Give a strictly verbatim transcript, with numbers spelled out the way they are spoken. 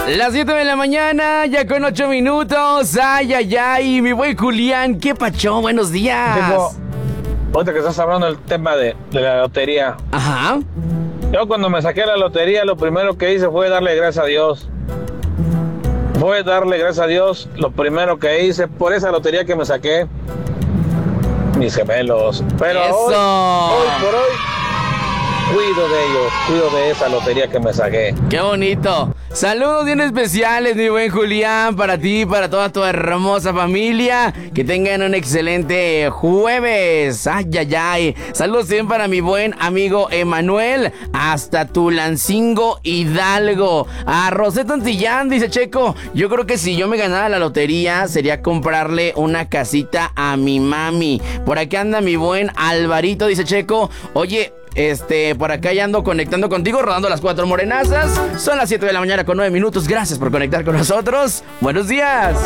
Las siete de la mañana, ya con ocho minutos. Ay, ay, ay, mi buen Julián, qué pacho, buenos días. Tengo, ahorita que estás hablando del tema de, de la lotería. Ajá. Yo cuando me saqué la lotería, lo primero que hice fue darle gracias a Dios. Fue darle gracias a Dios, lo primero que hice por esa lotería que me saqué. Mis gemelos. Pero Eso. hoy, hoy por hoy, cuido de ellos, cuido de esa lotería que me saqué. Qué bonito. Saludos bien especiales, mi buen Julián, para ti y para toda tu hermosa familia. Que tengan un excelente jueves. Ay, ay, ay. Saludos bien para mi buen amigo Emanuel, hasta Tulancingo, Hidalgo. A Rosetta Antillán, dice Checo, yo creo que si yo me ganara la lotería, sería comprarle una casita a mi mami. Por aquí anda mi buen Alvarito, dice Checo. Oye, Este, por acá ya ando conectando contigo, rodando las cuatro morenazas. Son las siete de la mañana con nueve minutos. Gracias por conectar con nosotros. Buenos días.